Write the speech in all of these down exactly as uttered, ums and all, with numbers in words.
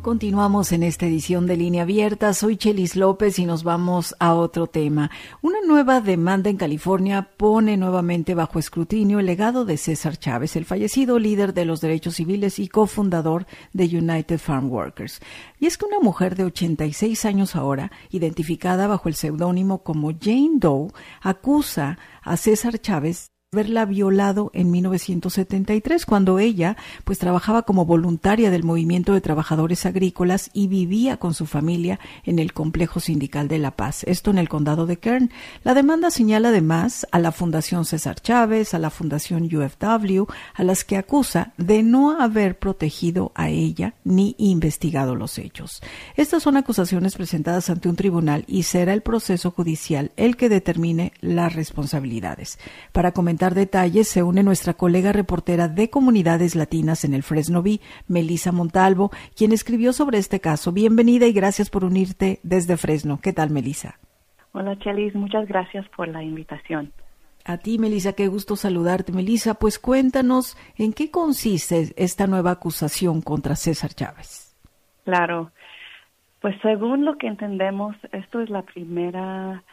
Continuamos en esta edición de Línea Abierta. Soy Chelis López y nos vamos a otro tema. Una nueva demanda en California pone nuevamente bajo escrutinio el legado de César Chávez, el fallecido líder de los derechos civiles y cofundador de United Farm Workers. Y es que una mujer de ochenta y seis años ahora, identificada bajo el seudónimo como Jane Doe, acusa a César Chávez haberla violado en mil novecientos setenta y tres, cuando ella pues trabajaba como voluntaria del Movimiento de Trabajadores Agrícolas y vivía con su familia en el Complejo Sindical de La Paz, esto en el condado de Kern. La demanda señala además a la Fundación César Chávez, a la Fundación U F W, a las que acusa de no haber protegido a ella ni investigado los hechos. Estas son acusaciones presentadas ante un tribunal y será el proceso judicial el que determine las responsabilidades. Para comentar detalles se une nuestra colega reportera de comunidades latinas en el Fresno Bee, Melissa Montalvo, quien escribió sobre este caso. Bienvenida y gracias por unirte desde Fresno. ¿Qué tal, Melissa? Hola, Chelis. Muchas gracias por la invitación. A ti, Melissa, qué gusto saludarte. Melissa, pues cuéntanos en qué consiste esta nueva acusación contra César Chávez. Claro. Pues según lo que entendemos, esto es la primera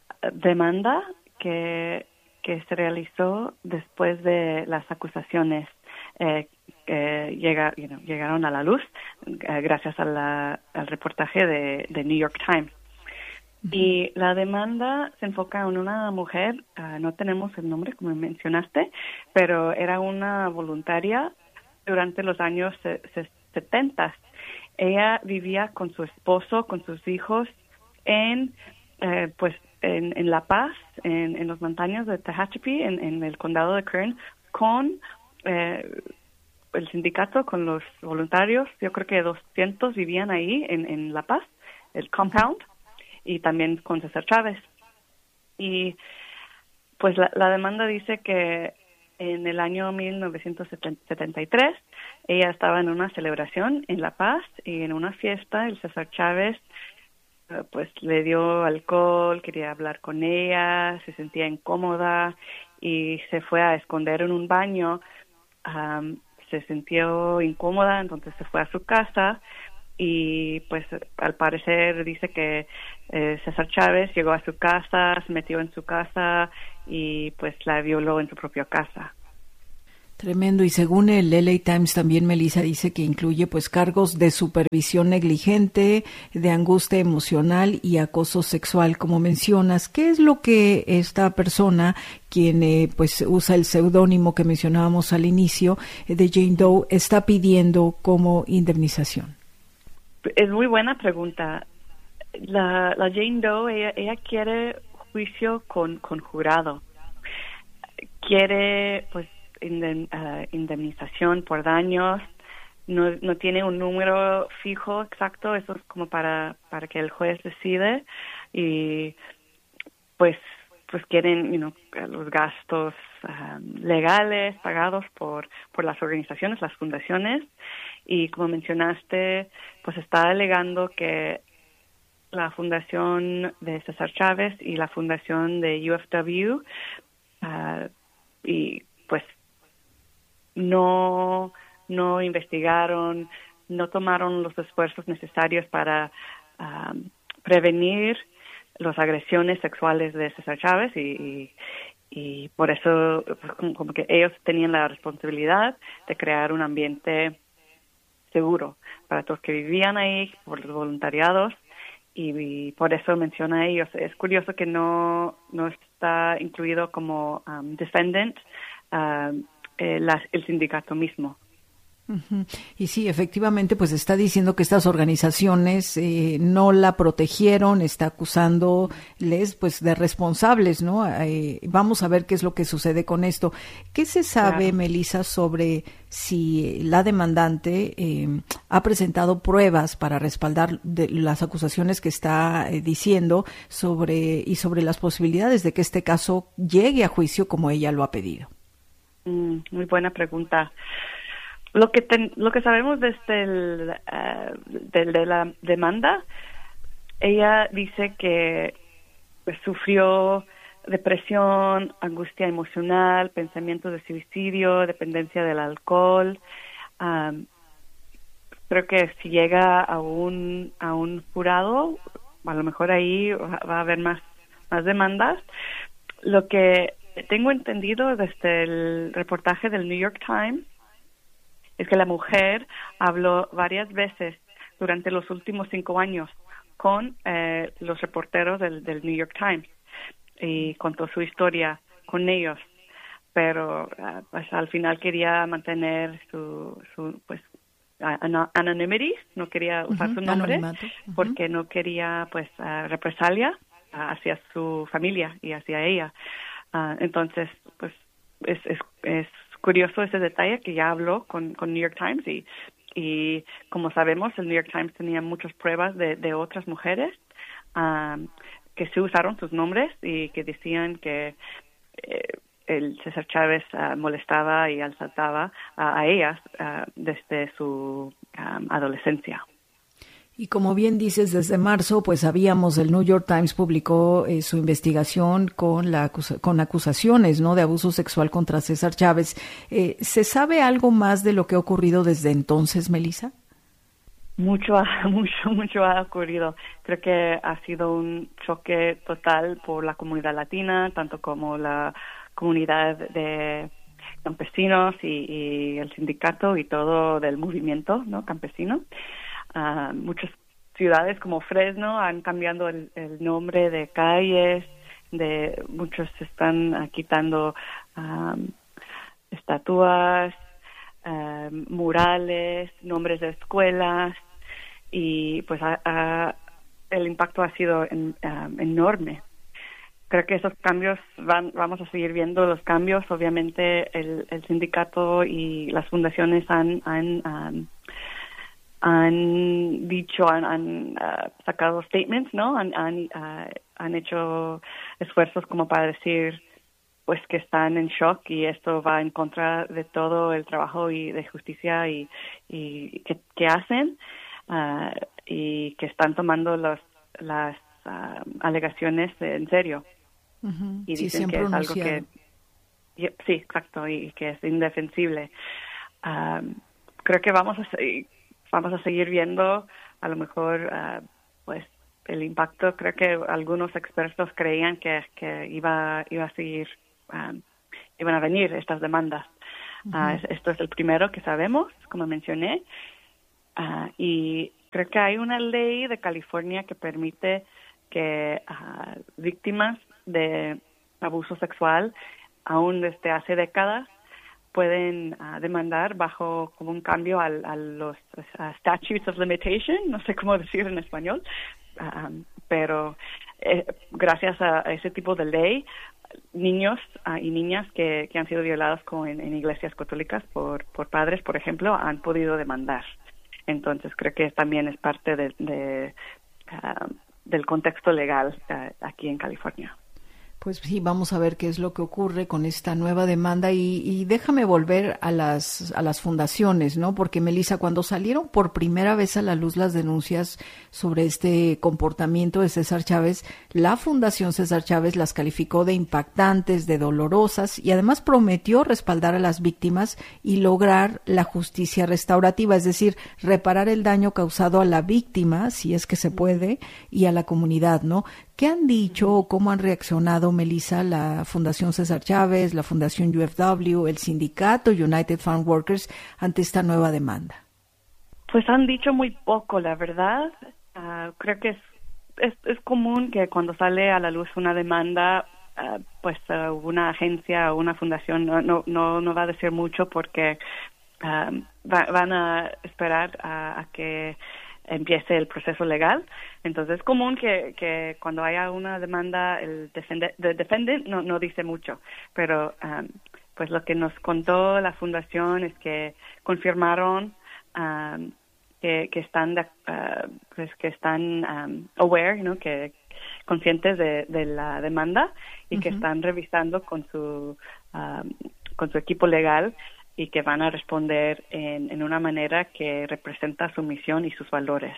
demanda que que se realizó después de las acusaciones eh, que llega, you know, llegaron a la luz eh, gracias a la, al reportaje de, de New York Times. Uh-huh. Y la demanda se enfoca en una mujer, uh, no tenemos el nombre como mencionaste, pero era una voluntaria durante los años setenta. Ella vivía con su esposo, con sus hijos en, eh, pues, En, en La Paz, en, en las montañas de Tehachapi, en, en el condado de Kern, con eh, el sindicato, con los voluntarios. Yo creo que doscientos vivían ahí en, en La Paz, el compound, y también con César Chávez. Y pues la, la demanda dice que en el año mil novecientos setenta y tres ella estaba en una celebración en La Paz y en una fiesta el César Chávez pues le dio alcohol, quería hablar con ella, se sentía incómoda y se fue a esconder en un baño. Um, se sintió incómoda, entonces se fue a su casa y pues al parecer dice que eh, César Chávez llegó a su casa, se metió en su casa y pues la violó en su propia casa. Tremendo. Y según el L A Times también, Melissa, dice que incluye pues cargos de supervisión negligente, de angustia emocional y acoso sexual, como mencionas. ¿Qué es lo que esta persona, quien eh, pues usa el seudónimo que mencionábamos al inicio eh, de Jane Doe, está pidiendo como indemnización? Es muy buena pregunta. La, la Jane Doe, ella, ella quiere juicio con, con jurado. Quiere pues indemnización por daños, no, no tiene un número fijo exacto, eso es como para para que el juez decide y pues pues quieren you know, los gastos um, legales pagados por por las organizaciones, las fundaciones, y como mencionaste, pues está alegando que la fundación de César Chávez y la fundación de U F W uh, y pues no no investigaron, no tomaron los esfuerzos necesarios para um, prevenir las agresiones sexuales de César Chávez y, y, y por eso pues, como, como que ellos tenían la responsabilidad de crear un ambiente seguro para todos que vivían ahí, por los voluntariados, y, y por eso menciona a ellos. Es curioso que no no está incluido como um, defendant um, Eh, la, el sindicato mismo. Uh-huh. Y sí, efectivamente, pues está diciendo que estas organizaciones eh, no la protegieron, está acusándoles pues de responsables, ¿no? Eh, vamos a ver qué es lo que sucede con esto. ¿Qué se sabe, claro, Melissa, sobre si la demandante eh, ha presentado pruebas para respaldar de las acusaciones que está eh, diciendo sobre y sobre las posibilidades de que este caso llegue a juicio como ella lo ha pedido? Mm, muy buena pregunta. Lo que ten, lo que sabemos desde el uh, de, de la demanda, ella dice que pues, sufrió depresión, angustia emocional, pensamientos de suicidio, dependencia del alcohol, um, creo que si llega a un a un jurado, a lo mejor ahí va a haber más más demandas. Lo que tengo entendido desde el reportaje del New York Times es que la mujer habló varias veces durante los últimos cinco años con eh, los reporteros del, del New York Times y contó su historia con ellos, pero uh, pues al final quería mantener su, su pues an- anonymity, no quería usar uh-huh, su nombre uh-huh. porque no quería pues uh, represalia uh, hacia su familia y hacia ella. Uh, entonces, pues es, es es curioso ese detalle que ya habló con con New York Times y y como sabemos el New York Times tenía muchas pruebas de, de otras mujeres um, que sí usaron sus nombres y que decían que eh, el César Chávez uh, molestaba y asaltaba uh, a ellas uh, desde su um, adolescencia. Y como bien dices, desde marzo, pues sabíamos, el New York Times publicó eh, su investigación con la acusa- con acusaciones, ¿no?, de abuso sexual contra César Chávez. Eh, ¿Se sabe algo más de lo que ha ocurrido desde entonces, Melissa? Mucho, mucho, mucho ha ocurrido. Creo que ha sido un choque total por la comunidad latina, tanto como la comunidad de campesinos y, y el sindicato y todo del movimiento, ¿no?, campesino. Uh, muchas ciudades como Fresno han cambiado el, el nombre de calles, de muchos están uh, quitando um, estatuas, um, murales, nombres de escuelas y pues a, a, el impacto ha sido en, um, enorme. Creo que esos cambios van, vamos a seguir viendo los cambios. Obviamente el, el sindicato y las fundaciones han, han um, han dicho, han, han uh, sacado statements, ¿no? Han, han, uh, han hecho esfuerzos como para decir, pues, que están en shock y esto va en contra de todo el trabajo y de justicia y, y que, que hacen uh, y que están tomando los, las uh, alegaciones en serio. Uh-huh. Y sí, dicen que es algo que, y, sí, exacto, y que es indefensible. Um, creo que vamos a seguir Vamos a seguir viendo, a lo mejor, uh, pues, el impacto. Creo que algunos expertos creían que, que iba, iba a seguir, um, iban a venir estas demandas. Uh-huh. Uh, esto es el primero que sabemos, como mencioné. Uh, y creo que hay una ley de California que permite que uh, víctimas de abuso sexual, aún desde hace décadas, pueden uh, demandar bajo como un cambio al, a los uh, statutes of limitation, no sé cómo decir en español, um, pero eh, gracias a, a ese tipo de ley, niños uh, y niñas que, que han sido violados con, en, en iglesias católicas por, por padres, por ejemplo, han podido demandar. Entonces creo que también es parte de, de, uh, del contexto legal uh, aquí en California. Pues sí, vamos a ver qué es lo que ocurre con esta nueva demanda y, y déjame volver a las a las fundaciones, ¿no? Porque, Melissa, cuando salieron por primera vez a la luz las denuncias sobre este comportamiento de César Chávez, la Fundación César Chávez las calificó de impactantes, de dolorosas y además prometió respaldar a las víctimas y lograr la justicia restaurativa, es decir, reparar el daño causado a la víctima, si es que se puede, y a la comunidad, ¿no? ¿Qué han dicho o cómo han reaccionado, Melissa, la Fundación César Chávez, la Fundación U F W, el sindicato United Farm Workers ante esta nueva demanda? Pues han dicho muy poco, la verdad. Uh, creo que es, es es común que cuando sale a la luz una demanda, uh, pues uh, una agencia o una fundación no no no, no va a decir mucho porque uh, va, van a esperar a, a que empiece el proceso legal. Entonces es común que, que cuando haya una demanda el defende, de defendant no, no dice mucho, pero um, pues lo que nos contó la fundación es que confirmaron um, que, que están de, uh, pues que están um, aware, ¿no? que conscientes de, de la demanda y uh-huh. que están revisando con su um, con su equipo legal y que van a responder en, en una manera que representa su misión y sus valores.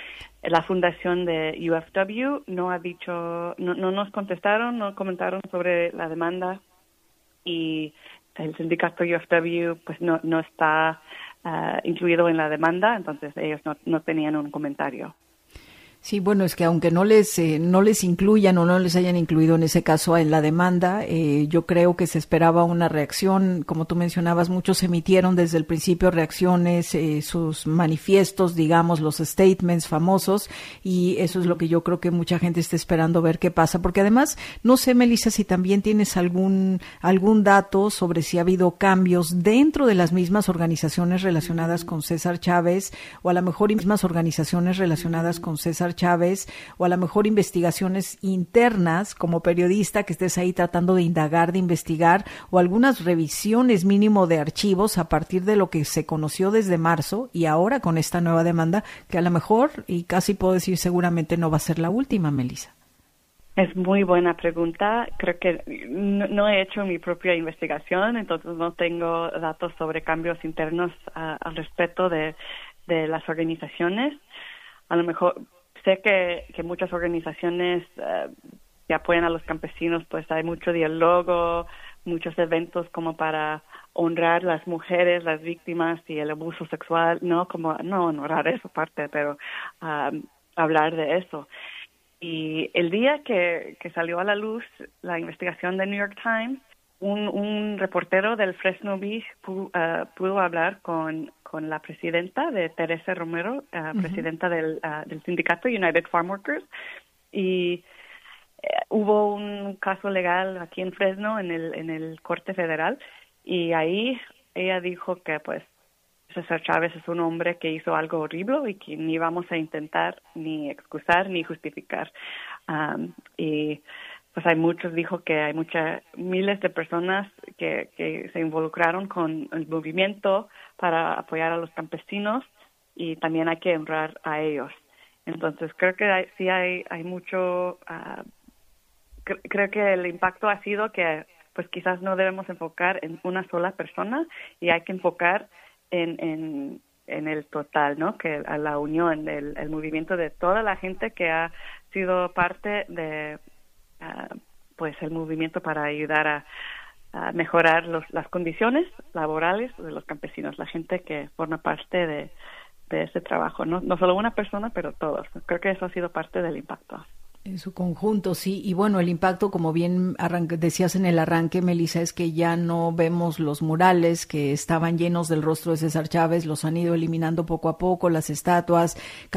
La fundación de U F W no ha dicho, no, no nos contestaron, no comentaron sobre la demanda y el sindicato U F W pues no, no está uh, incluido en la demanda, entonces ellos no, no tenían un comentario. Sí, bueno, es que aunque no les eh, no les incluyan o no les hayan incluido en ese caso en la demanda, eh, yo creo que se esperaba una reacción. Como tú mencionabas, muchos emitieron desde el principio reacciones, eh, sus manifiestos, digamos, los statements famosos, y eso es lo que yo creo que mucha gente está esperando ver qué pasa. Porque además, no sé, Melissa, si también tienes algún algún dato sobre si ha habido cambios dentro de las mismas organizaciones relacionadas con César Chávez, o a lo mejor mismas organizaciones relacionadas con César Chávez, o a lo mejor investigaciones internas como periodista que estés ahí tratando de indagar, de investigar, o algunas revisiones mínimo de archivos a partir de lo que se conoció desde marzo y ahora con esta nueva demanda, que a lo mejor, y casi puedo decir seguramente, no va a ser la última, Melissa. Es muy buena pregunta. Creo que no, no he hecho mi propia investigación, entonces no tengo datos sobre cambios internos uh, al respecto de, de las organizaciones. A lo mejor sé que, que muchas organizaciones uh, que apoyan a los campesinos, pues hay mucho diálogo, muchos eventos como para honrar las mujeres, las víctimas y el abuso sexual, no como no honrar esa parte, pero um, hablar de eso. Y el día que, que salió a la luz la investigación de New York Times, un, un reportero del Fresno Beach pudo, uh, pudo hablar con, con la presidenta de Teresa Romero, uh, uh-huh. presidenta del, uh, del sindicato United Farm Workers, y uh, hubo un caso legal aquí en Fresno, en el, en el Corte Federal, y ahí ella dijo que pues César Chávez es un hombre que hizo algo horrible y que ni vamos a intentar ni excusar ni justificar. Um, y pues hay muchos, dijo que hay muchas, miles de personas que, que se involucraron con el movimiento para apoyar a los campesinos y también hay que honrar a ellos. Entonces creo que hay, sí hay, hay mucho, uh, cre- creo que el impacto ha sido que pues quizás no debemos enfocar en una sola persona y hay que enfocar En, en, en el total, ¿no? Que a la unión, el, el movimiento de toda la gente que ha sido parte de, uh, pues, el movimiento para ayudar a, a mejorar los, las condiciones laborales de los campesinos, la gente que forma parte de, de ese trabajo, ¿no? No solo una persona, pero todos. Creo que eso ha sido parte del impacto. En su conjunto, sí. Y bueno, el impacto, como bien arranque, decías en el arranque, Melissa, es que ya no vemos los murales que estaban llenos del rostro de César Chávez, los han ido eliminando poco a poco, las estatuas,